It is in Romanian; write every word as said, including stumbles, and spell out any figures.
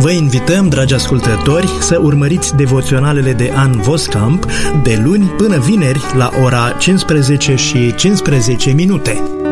Vă invităm, dragi ascultători, să urmăriți devoționalele de Ann Voskamp de luni până vineri la ora cincisprezece și cincisprezece minute.